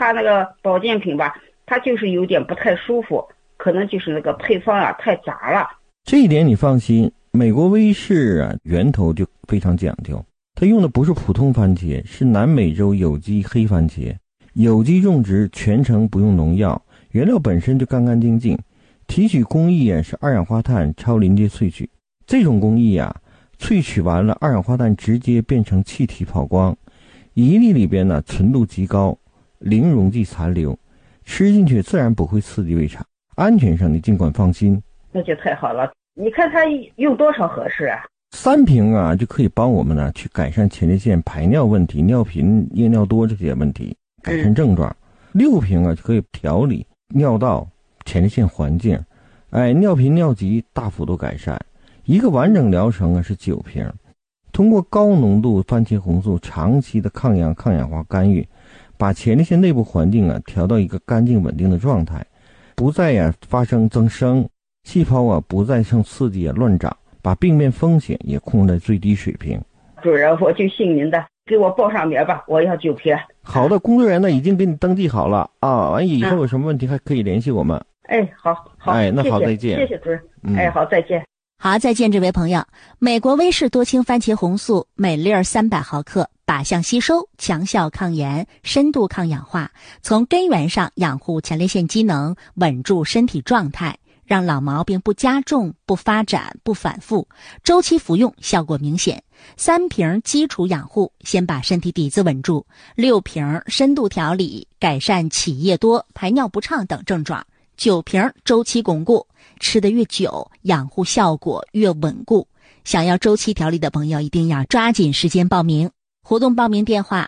它那个保健品吧，它就是有点不太舒服，可能就是那个配方啊太杂了。 这一点你放心，美国威士啊源头就非常讲究，它用的不是普通番茄，是南美洲有机黑番茄，有机种植，全程不用农药，原料本身就干干净净。提取工艺啊是二氧化碳超临界萃取，这种工艺啊，萃取完了二氧化碳直接变成气体跑光，一粒里边呢纯度极高，零溶剂残留，吃进去自然不会刺激胃肠，安全上你尽管放心。 那就太好了，你看它用多少合适啊 ？3瓶啊就可以帮我们呢去改善前列腺排尿问题、尿频、夜尿多这些问题，改善症状。6瓶啊就可以调理尿道、前列腺环境，尿频尿急大幅度改善。一个完整疗程啊是9瓶，通过高浓度番茄红素长期的抗氧化干预，把前列腺内部环境啊调到一个干净稳定的状态，不再发生增生，细胞啊不再受刺激乱长，把病变风险也控制在最低水平。 主任，我就信您的，给我报上名吧，我要9瓶。 好的，工作人员呢已经给你登记好了啊，完以后有什么问题还可以联系我们。 好， 那好，再见。 谢谢主任。好，再见。 好，再见，这位朋友。美国威士多氢番茄红素每粒300毫克，靶向吸收，强效抗炎，深度抗氧化，从根源上养护前列腺机能，稳住身体状态，让老毛病不加重、不发展、不反复，周期服用效果明显。3瓶基础养护，先把身体底子稳住；6瓶深度调理，改善起夜多、排尿不畅等症状；9瓶周期巩固，吃得越久，养护效果越稳固。想要周期调理的朋友，一定要抓紧时间报名。活动报名电话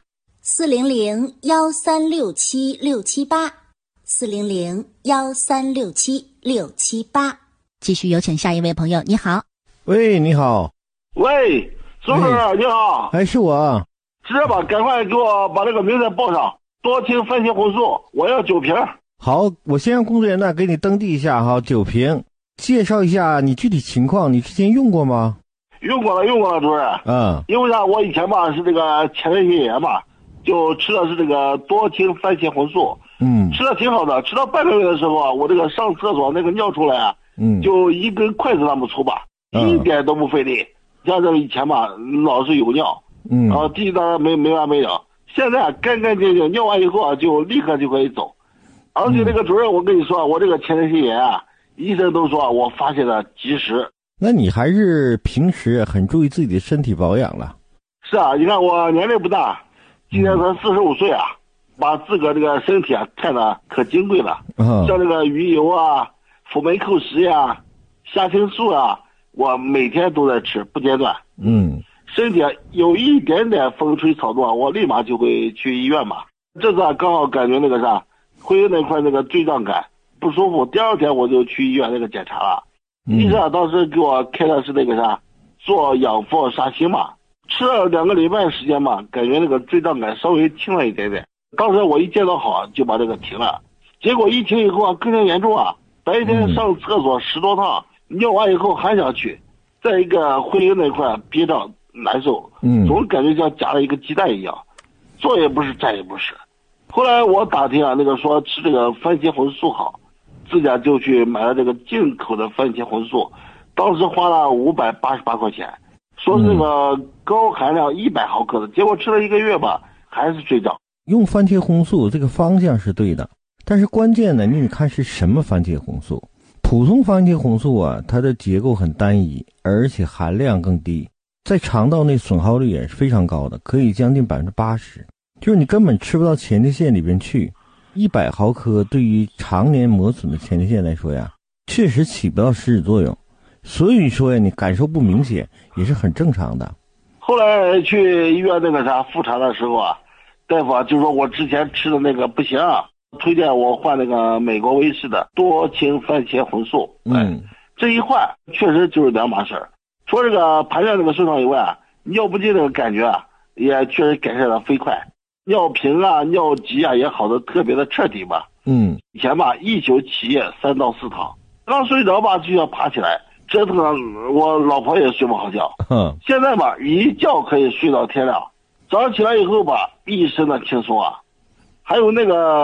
：400-1367-678，400-1367-678。继续有请下一位朋友，你好。 喂，你好。 喂，苏主任，你好。 是我。 是吧？赶快给我把这个名字报上，多氢番茄红素，我要9瓶。 好，我先让工作人员呢给你登记一下哈，9瓶。介绍一下你具体情况，你之前用过吗？ 用过了，主任。因为啥？我以前吧是这个前列腺炎嘛，就吃的是这个多氢番茄红素。吃的挺好的，吃到半个月的时候啊，我这个上厕所那个尿出来啊，就一根筷子那么粗吧，一点都不费力。像这个以前吧，老是有尿，然后滴答没完没了。现在干干净净，尿完以后啊，就立刻就可以走。而且这个主任，我跟你说，我这个前列腺炎啊，医生都说我发现的及时。 那你还是平时很注意自己的身体保养了。 是啊，你看我年龄不大，今年才45岁啊，把自个这个身体啊看得可金贵了。像这个鱼油啊、辅酶扣10呀、虾青素啊，我每天都在吃，不间断。身体有一点点风吹草动，我立马就会去医院嘛。这次刚好感觉那个啥，会阴那块那个坠胀感不舒服，第2天我就去医院那个检查了。医生当时给我开的是那个啥，做氧氟沙星嘛，吃了2个礼拜时间嘛，感觉那个坠胀感稍微轻了一点点。当时我一见到好就把这个停了，结果一停以后啊，更加严重啊！白天上厕所10多趟，尿完以后还想去，再一个会阴那块憋胀难受，总感觉像夹了一个鸡蛋一样，坐也不是，站也不是。后来我打听啊，那个说吃这个番茄红素好，自家就去买了这个进口的番茄红素，当时花了588块钱，说是那个高含量100毫克的，结果吃了1个月吧，还是坠胀。 用番茄红素这个方向是对的，但是关键呢，你看是什么番茄红素。普通番茄红素啊，它的结构很单一，而且含量更低，在肠道内损耗率也是非常高的，可以将近80%，就是你根本吃不到前列腺里边去。100毫克对于常年磨损的前列腺来说呀，确实起不到实质作用，所以说呀，你感受不明显也是很正常的。 后来去医院那个啥复查的时候啊，大夫啊就说我之前吃的那个不行啊，推荐我换那个美国威士的多氢番茄红素。这一换确实就是2码事。除了这个排尿那个顺畅以外啊，尿不尽那个感觉啊，也确实改善的飞快。尿频啊、尿急啊也好的特别的彻底吧。以前吧一宿起夜3到4趟，刚睡着吧就要爬起来，折腾的我老婆也睡不好觉。现在吧一觉可以睡到天亮，早上起来以后吧一身的轻松啊。还有那个